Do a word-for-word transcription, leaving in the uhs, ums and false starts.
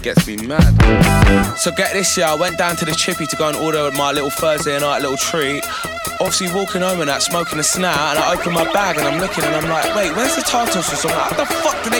gets me mad. So get this, yeah, I went down to the Chippy to go and order my little Thursday night little treat. Obviously walking home and that, smoking a snap, and I open my bag and I'm looking and I'm like, wait, where's the tartar sauce? I'm like, how the fuck did they